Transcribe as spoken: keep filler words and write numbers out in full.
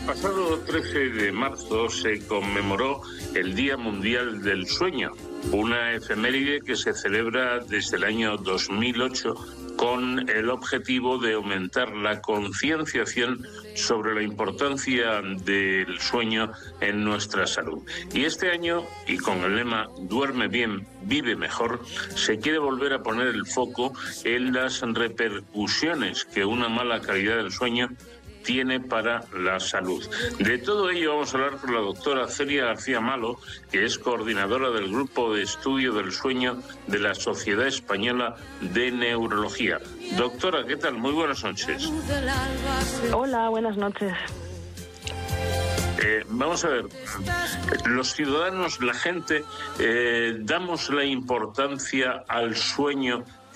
pasado trece de marzo se conmemoró el Día Mundial del Sueño, una efeméride que se celebra desde el año dos mil ocho con el objetivo de aumentar la concienciación sobre la importancia del sueño en nuestra salud. Y este año, y con el lema "Duerme bien, vive mejor", se quiere volver a poner el foco en las repercusiones que una mala calidad del sueño tiene para la salud. De todo ello vamos a hablar con la doctora Celia García Malo, que es coordinadora del Grupo de Estudio del Sueño de la Sociedad Española de Neurología. Doctora, ¿qué tal? Muy buenas noches. Hola, buenas noches. Eh, vamos a ver, los ciudadanos, la gente, eh, damos la importancia al sueño